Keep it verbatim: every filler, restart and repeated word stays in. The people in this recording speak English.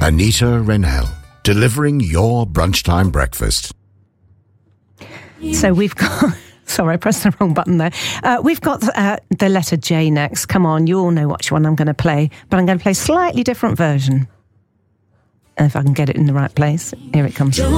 Anita Rennell, delivering your brunchtime breakfast. So we've got... Sorry, I pressed the wrong button there. Uh, we've got uh, the letter J next. Come on, you all know which one I'm going to play, but I'm going to play a slightly different version. If I can get it in the right place. Here it comes.